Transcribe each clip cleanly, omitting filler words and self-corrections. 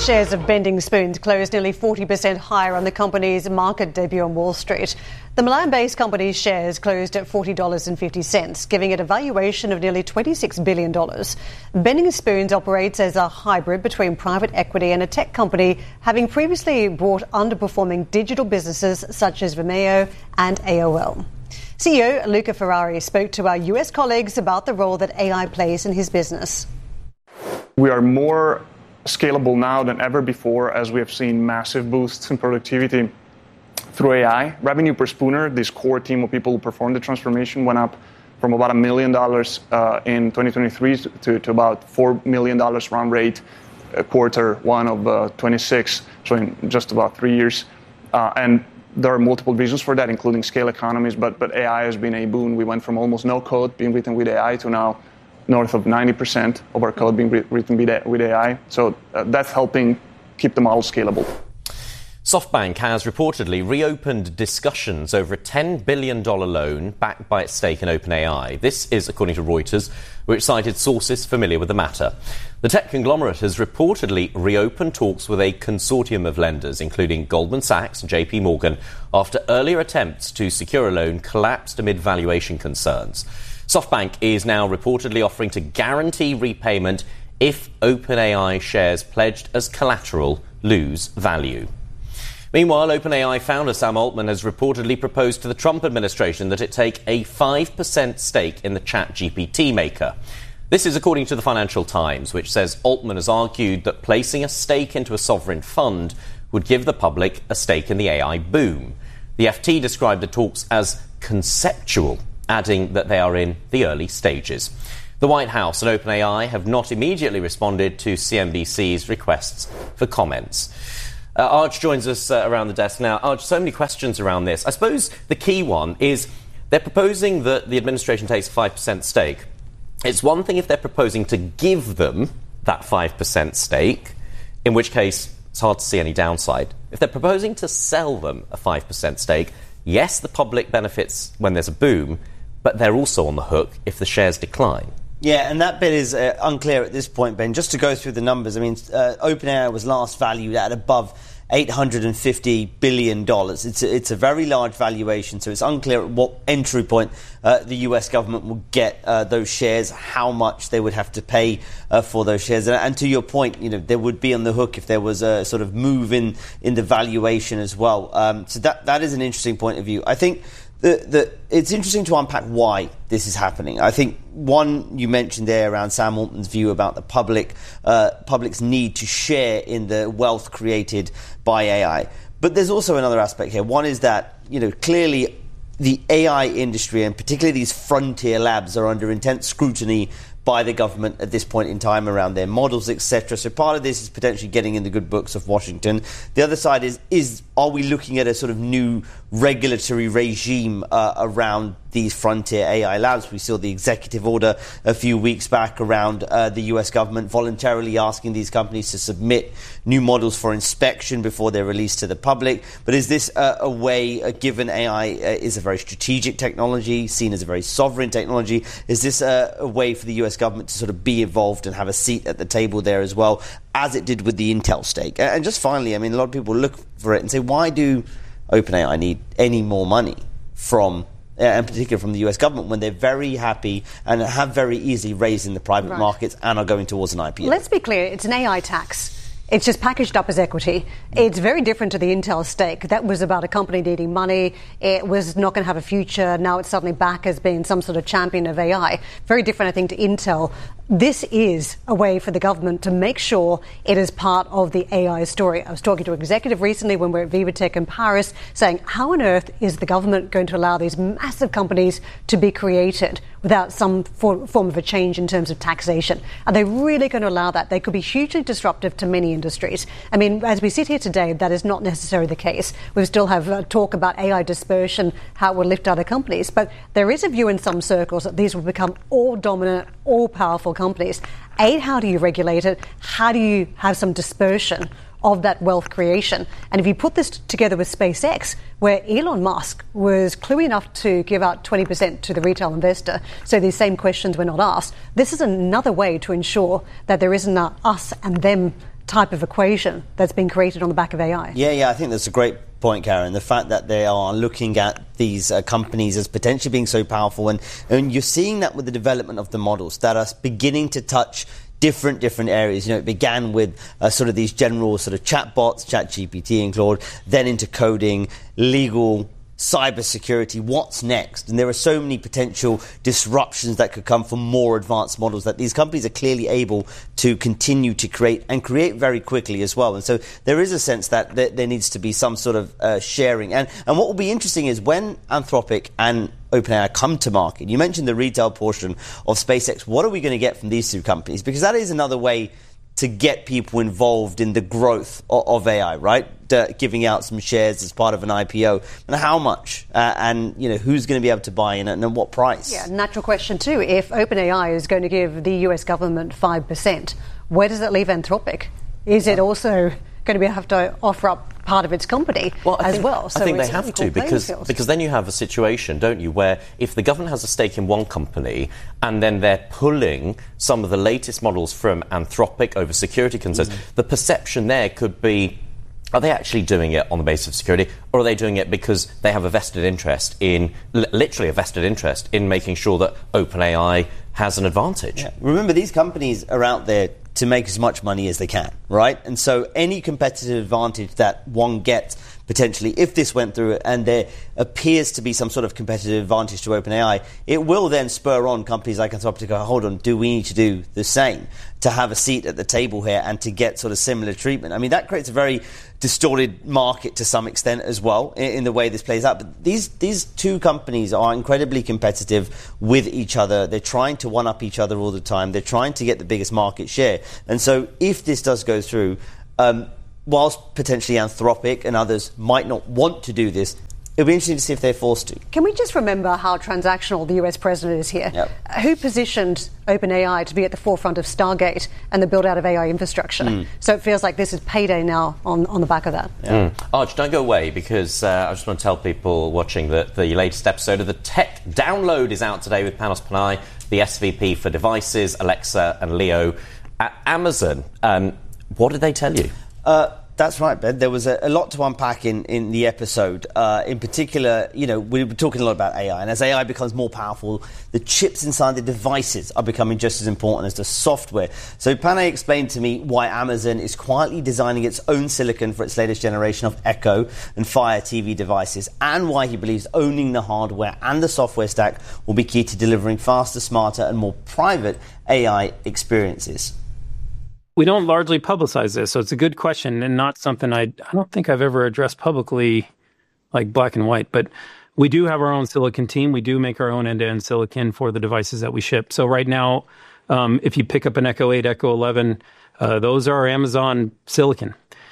Shares of Bending Spoons closed nearly 40% higher on the company's market debut on Wall Street. The Milan-based company's shares closed at $40.50, giving it a valuation of nearly $26 billion. Bending Spoons operates as a hybrid between private equity and a tech company, having previously bought underperforming digital businesses such as Vimeo and AOL. CEO Luca Ferrari spoke to our US colleagues about the role that AI plays in his business. We are more scalable now than ever before, as we have seen massive boosts in productivity through AI. Revenue per spooner, this core team of people who perform the transformation, went up from about $1 million in 2023 to about $4 million run rate quarter one of 26, so in just about 3 years. And there are multiple reasons for that, including scale economies, but AI has been a boon. We went from almost no code being written with AI to now north of 90% of our code being written with AI. So that's helping keep the model scalable. SoftBank has reportedly reopened discussions over a $10 billion loan backed by its stake in OpenAI. This is according to Reuters, which cited sources familiar with the matter. The tech conglomerate has reportedly reopened talks with a consortium of lenders, including Goldman Sachs and JP Morgan, after earlier attempts to secure a loan collapsed amid valuation concerns. SoftBank is now reportedly offering to guarantee repayment if OpenAI shares pledged as collateral lose value. Meanwhile, OpenAI founder Sam Altman has reportedly proposed to the Trump administration that it take a 5% stake in the ChatGPT maker. This is according to the Financial Times, which says Altman has argued that placing a stake into a sovereign fund would give the public a stake in the AI boom. The FT described the talks as conceptual, adding that they are in the early stages. The White House and OpenAI have not immediately responded to CNBC's requests for comments. Arj joins us around the desk now. Arj, so many questions around this. I suppose the key one is they're proposing that the administration takes a 5% stake. It's one thing if they're proposing to give them that 5% stake, in which case it's hard to see any downside. If they're proposing to sell them a 5% stake, yes, the public benefits when there's a boom, but they're also on the hook if the shares decline. Yeah, and that bit is unclear at this point, Ben. Just to go through the numbers, I mean, OpenAI was last valued at above $850 billion. It's a very large valuation, so it's unclear at what entry point the US government will get those shares, how much they would have to pay for those shares. And to your point, you know, they would be on the hook if there was a sort of move in the valuation as well. So that is an interesting point of view. I think it's interesting to unpack why this is happening. I think one, you mentioned there around Sam Altman's view about the public's need to share in the wealth created by AI. But there's also another aspect here. One is that, you know, clearly the AI industry and particularly these frontier labs are under intense scrutiny by the government at this point in time around their models, etc. So part of this is potentially getting in the good books of Washington. The other side is are we looking at a sort of new regulatory regime around these frontier AI labs? We saw the executive order a few weeks back around the US government voluntarily asking these companies to submit new models for inspection before they're released to the public. But is this a way, given AI is a very strategic technology, seen as a very sovereign technology, is this a way for the US government to sort of be involved and have a seat at the table there as well, as it did with the Intel stake? And just finally, I mean, a lot of people look for it and say, why do OpenAI need any more money from, and particularly from the US government, when they're very happy and have very easily raised in the private markets and are going towards an IPO? Let's be clear, it's an AI tax. It's just packaged up as equity. It's very different to the Intel stake. That was about a company needing money. It was not going to have a future. Now it's suddenly back as being some sort of champion of AI. Very different, I think, to Intel. This is a way for the government to make sure it is part of the AI story. I was talking to an executive recently when we were at VivaTech in Paris saying, how on earth is the government going to allow these massive companies to be created without some form of a change in terms of taxation? Are they really going to allow that? They could be hugely disruptive to many industries. I mean, as we sit here today, that is not necessarily the case. We still have talk about AI dispersion, how it will lift other companies. But there is a view in some circles that these will become all dominant, all powerful companies. How do you regulate it? How do you have some dispersion of that wealth creation? And if you put this together with SpaceX, where Elon Musk was cluey enough to give out 20% to the retail investor, so these same questions were not asked, this is another way to ensure that there isn't a us and them type of equation that's been created on the back of AI. Yeah, I think that's a great point, Karen. The fact that they are looking at these companies as potentially being so powerful, and you're seeing that with the development of the models that are beginning to touch different areas. You know, it began with sort of these general sort of chatbots, ChatGPT and Claude, then into coding, legal, cybersecurity. What's next? And there are so many potential disruptions that could come from more advanced models that these companies are clearly able to continue to create very quickly as well. And so there is a sense that there needs to be some sort of sharing. And what will be interesting is when Anthropic and OpenAI come to market. You mentioned the retail portion of SpaceX. What are we going to get from these two companies? Because that is another way to get people involved in the growth of AI, right? Giving out some shares as part of an IPO. And how much? And, you know, who's going to be able to buy in and at what price? Yeah, natural question too. If OpenAI is going to give the US government 5%, where does it leave Anthropic? Is it also going to have to offer up part of its company as well? So I think they have to, because then you have a situation, don't you, where if the government has a stake in one company and then they're pulling some of the latest models from Anthropic over security concerns, the perception there could be, are they actually doing it on the basis of security, or are they doing it because they have a vested interest in, literally a vested interest in making sure that OpenAI has an advantage? Yeah. Remember, these companies are out there to make as much money as they can, right? And so any competitive advantage that one gets potentially, if this went through and there appears to be some sort of competitive advantage to OpenAI, it will then spur on companies like Anthropic to go, hold on, do we need to do the same to have a seat at the table here and to get sort of similar treatment? I mean, that creates a very distorted market to some extent as well in the way this plays out. But these two companies are incredibly competitive with each other. They're trying to one-up each other all the time. They're trying to get the biggest market share. And so if this does go through, whilst potentially Anthropic and others might not want to do this, it'll be interesting to see if they're forced to. Can we just remember how transactional the US president is here? Yep. Who positioned OpenAI to be at the forefront of Stargate and the build-out of AI infrastructure? So it feels like this is payday now on the back of that. Yeah. Arch, don't go away, because I just want to tell people watching that the latest episode of the Tech Download is out today with Panos Panay, the SVP for devices, Alexa and Leo at Amazon. What did they tell you? That's right, Ben. There was a lot to unpack in the episode. In particular, you know, we were talking a lot about AI, and as AI becomes more powerful, the chips inside the devices are becoming just as important as the software. So Panay explained to me why Amazon is quietly designing its own silicon for its latest generation of Echo and Fire TV devices, and why he believes owning the hardware and the software stack will be key to delivering faster, smarter, and more private AI experiences. We don't largely publicize this, so it's a good question and not something I don't think I've ever addressed publicly, like black and white. But we do have our own silicon team. We do make our own end-to-end silicon for the devices that we ship. So right now, if you pick up an Echo 8, Echo 11, those are Amazon silicon.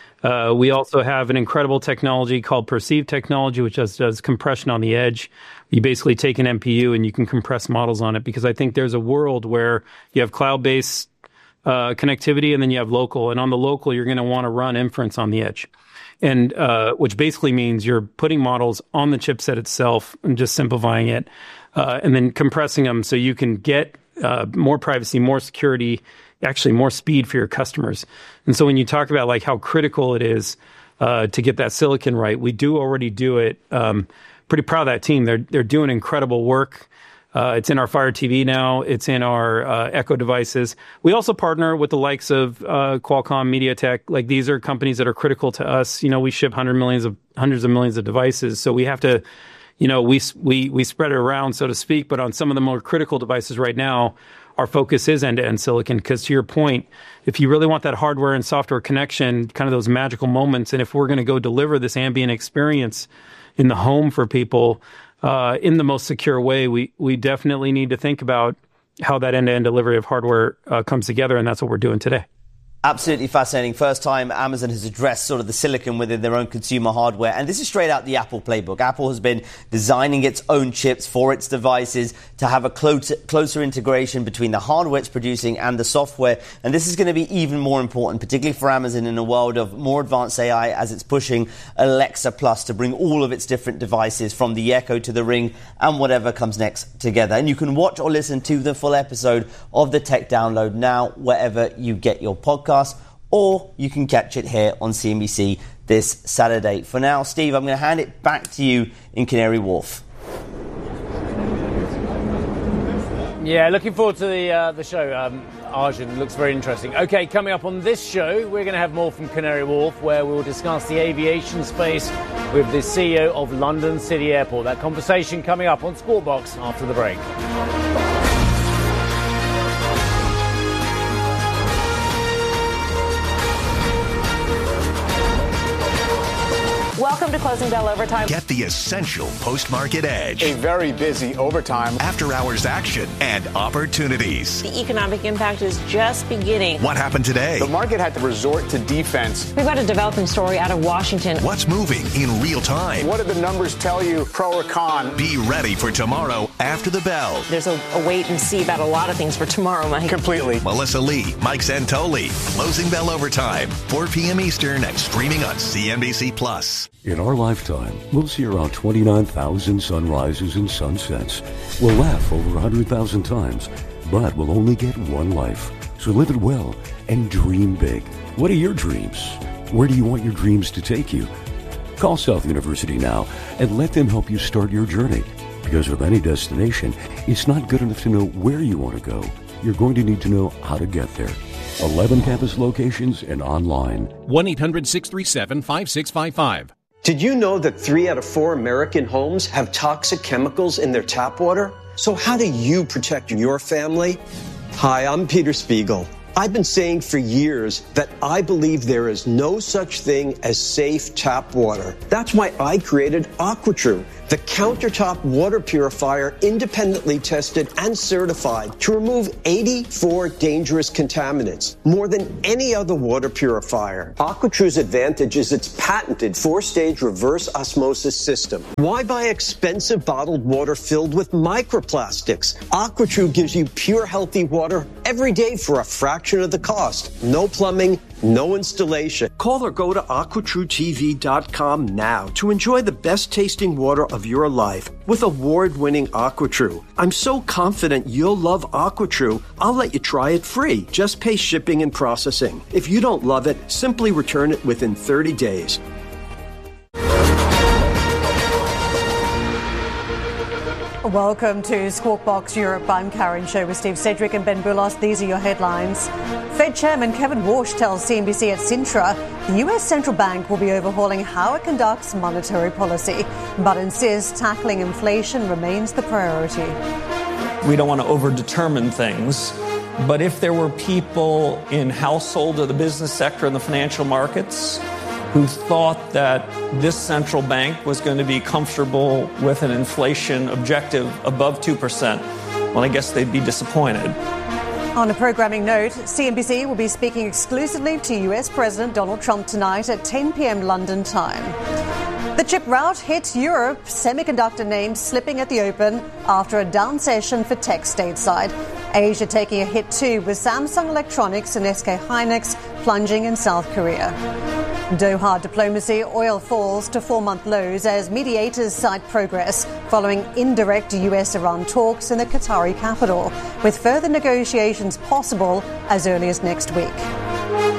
We also have an incredible technology called Perceive technology, which does compression on the edge. You basically take an MPU and you can compress models on it, because I think there's a world where you have cloud-based connectivity, and then you have local. And on the local, you're going to want to run inference on the edge, and which basically means you're putting models on the chipset itself and just simplifying it, and then compressing them so you can get more privacy, more security, actually more speed for your customers. And so when you talk about like how critical it is to get that silicon right, we do already do it. Pretty proud of that team. They're doing incredible work. It's in our Fire TV now. It's in our Echo devices. We also partner with the likes of Qualcomm, MediaTek. Like, these are companies that are critical to us. You know, we ship hundreds of millions of devices, so we have to, you know, we spread it around, so to speak. But on some of the more critical devices right now, our focus is end-to-end silicon. Because to your point, if you really want that hardware and software connection, kind of those magical moments, and if we're going to go deliver this ambient experience in the home for people, in the most secure way, we definitely need to think about how that end-to-end delivery of hardware comes together, and that's what we're doing today. Absolutely fascinating. First time Amazon has addressed sort of the silicon within their own consumer hardware. And this is straight out the Apple playbook. Apple has been designing its own chips for its devices to have a closer integration between the hardware it's producing and the software. And this is going to be even more important, particularly for Amazon in a world of more advanced AI, as it's pushing Alexa Plus to bring all of its different devices from the Echo to the Ring and whatever comes next together. And you can watch or listen to the full episode of the Tech Download now, wherever you get your podcast, or you can catch it here on CNBC this Saturday. For now, Steve, I'm going to hand it back to you in Canary Wharf. Yeah, looking forward to the show. Arjun, looks very interesting. OK, coming up on this show, we're going to have more from Canary Wharf, where we will discuss the aviation space with the CEO of London City Airport. That conversation coming up on Squawk Box after the break. Welcome to Closing Bell Overtime. Get the essential post-market edge. A very busy overtime. After-hours action and opportunities. The economic impact is just beginning. What happened today? The market had to resort to defense. We've got a developing story out of Washington. What's moving in real time? What do the numbers tell you, pro or con? Be ready for tomorrow after the bell. There's a wait and see about a lot of things for tomorrow, Mike. Completely. Melissa Lee, Mike Santoli. Closing Bell Overtime, 4 p.m. Eastern and streaming on CNBC+. In our lifetime, we'll see around 29,000 sunrises and sunsets. We'll laugh over 100,000 times, but we'll only get one life. So live it well and dream big. What are your dreams? Where do you want your dreams to take you? Call South University now and let them help you start your journey. Because with any destination, it's not good enough to know where you want to go. You're going to need to know how to get there. 11 campus locations and online. 1-800-637-5655. Did you know that 3 out of 4 American homes have toxic chemicals in their tap water? So how do you protect your family? Hi, I'm Peter Spiegel. I've been saying for years that I believe there is no such thing as safe tap water. That's why I created AquaTrue, the countertop water purifier independently tested and certified to remove 84 dangerous contaminants, more than any other water purifier. AquaTrue's advantage is its patented 4-stage reverse osmosis system. Why buy expensive bottled water filled with microplastics? AquaTrue gives you pure, healthy water every day for a fraction of the cost. No plumbing, no installation. Call or go to AquaTrueTV.com now to enjoy the best tasting water of your life with award-winning AquaTrue. I'm so confident you'll love AquaTrue, I'll let you try it free. Just pay shipping and processing. If you don't love it, simply return it within 30 days. Welcome to Squawk Box Europe. I'm Karen Show with Steve Sedgwick and Ben Boulos. These are your headlines. Fed Chairman Kevin Walsh tells CNBC at Sintra the US Central Bank will be overhauling how it conducts monetary policy, but insists tackling inflation remains the priority. We don't want to overdetermine things, but if there were people in household or the business sector and the financial markets who thought that this central bank was going to be comfortable with an inflation objective above 2%, well, I guess they'd be disappointed. On a programming note, CNBC will be speaking exclusively to US President Donald Trump tonight at 10 p.m. London time. The chip rout hit Europe, semiconductor names slipping at the open after a down session for tech stateside. Asia taking a hit too, with Samsung Electronics and SK Hynix plunging in South Korea. Doha diplomacy, oil falls to 4-month lows as mediators cite progress following indirect US-Iran talks in the Qatari capital, with further negotiations possible as early as next week.